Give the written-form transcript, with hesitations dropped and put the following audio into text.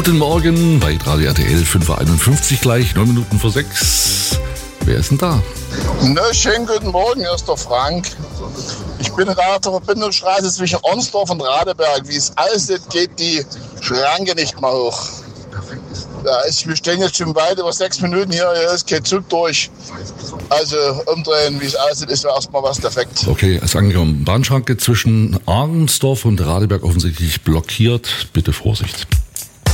Guten Morgen bei Radio RTL, 5.51 Uhr gleich, 9 Minuten vor 6. Wer ist denn da? Na, schönen guten Morgen, hier ist der Frank. Ich bin gerade auf der Verbindungsstraße zwischen Ornsdorf und Radeberg. Wie es aussieht, geht die Schranke nicht mehr hoch. Ja, wir stehen jetzt schon weit über 6 Minuten hier, hier ist kein Zug durch. Also umdrehen, wie es aussieht, ist ja erstmal was defekt. Okay, ist angekommen. Bahnschranke zwischen Arnsdorf und Radeberg offensichtlich blockiert. Bitte Vorsicht.